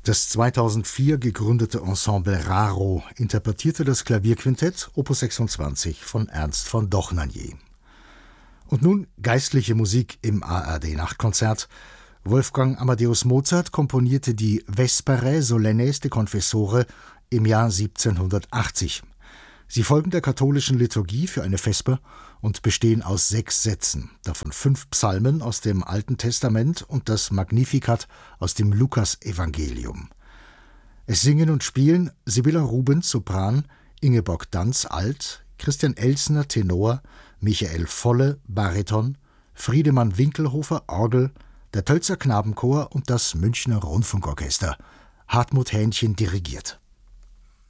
Das 2004 gegründete Ensemble Raro interpretierte das Klavierquintett Opus 26 von Ernst von Dohnanyi. Und nun geistliche Musik im ARD-Nachtkonzert. Wolfgang Amadeus Mozart komponierte die Vesperae Solennes de Confessore im Jahr 1780. Sie folgen der katholischen Liturgie für eine Vesper und bestehen aus 6 Sätzen, davon 5 Psalmen aus dem Alten Testament und das Magnificat aus dem Lukasevangelium. Es singen und spielen Sibylla Rubens Sopran, Ingeborg Danz Alt, Christian Elsner Tenor, Michael Volle Bariton, Friedemann Winkelhofer Orgel, der Tölzer Knabenchor und das Münchner Rundfunkorchester. Hartmut Hähnchen dirigiert.